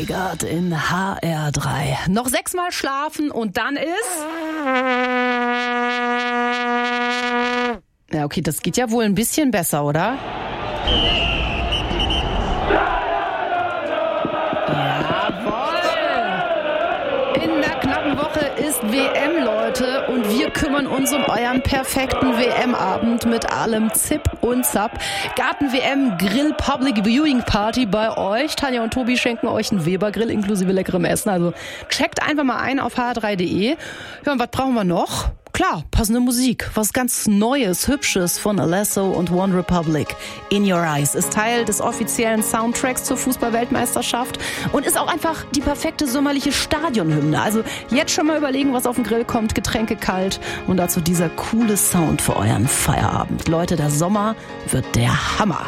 Weigert in HR3. Noch 6-mal schlafen und dann ist... Ja, okay, das geht ja wohl ein bisschen besser, oder? In der knappen Woche ist WM, Leute, und wir kümmern uns um euren perfekten WM-Abend mit allem Zip und Zap. Garten-WM, Grill, Public Viewing Party bei euch. Tanja und Tobi schenken euch einen Weber-Grill inklusive leckerem Essen. Also checkt einfach mal ein auf hr3.de. Ja, und was brauchen wir noch? Klar, passende Musik. Was ganz Neues, Hübsches von Alesso und One Republic. In Your Eyes ist Teil des offiziellen Soundtracks zur Fußball-Weltmeisterschaft und ist auch einfach die perfekte sommerliche Stadionhymne. Also jetzt schon mal überlegen, was auf den Grill kommt. Getränke kalt und dazu dieser coole Sound für euren Feierabend. Leute, der Sommer wird der Hammer.